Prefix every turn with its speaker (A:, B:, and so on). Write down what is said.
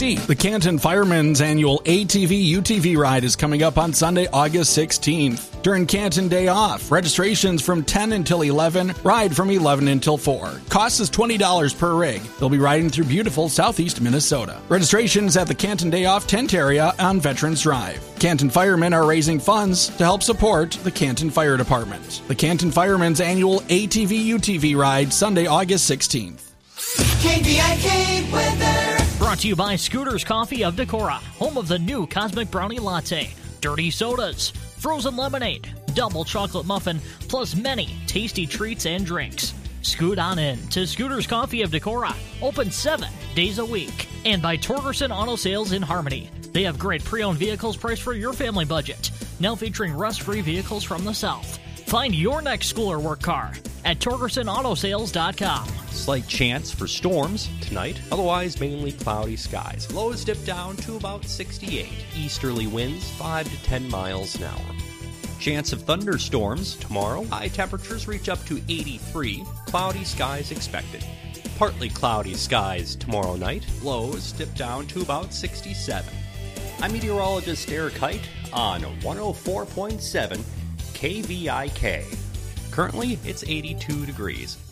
A: see. The Canton Firemen's annual ATV UTV ride is coming up on Sunday, August 16th. During Canton Day Off, registrations from 10 until 11, ride from 11 until 4. Cost is $20 per rig. They'll be riding through beautiful southeast Minnesota. Registrations at the Canton Day Off tent area on Veterans Drive. Canton Firemen are raising funds to help support the Canton Fire Department. The Canton Firemen's annual ATV UTV ride, Sunday, August 16th.
B: KVIK weather.
C: Brought to you by Scooters Coffee of Decorah, home of the new Cosmic Brownie Latte, dirty sodas, frozen lemonade, double chocolate muffin, plus many tasty treats and drinks. Scoot on in to Scooters Coffee of Decorah, open 7 days a week. And by Torgerson Auto Sales in Harmony. They have great pre-owned vehicles priced for your family budget, now featuring rust-free vehicles from the South. Find your next school or work car at TorgersonAutoSales.com.
D: Slight chance for storms tonight, otherwise mainly cloudy skies. Lows dip down to about 68. Easterly winds 5 to 10 miles an hour. Chance of thunderstorms tomorrow. High temperatures reach up to 83. Cloudy skies expected. Partly cloudy skies tomorrow night. Lows dip down to about 67. I'm meteorologist Eric Height on 104.7 KVIK. Currently, it's 82 degrees.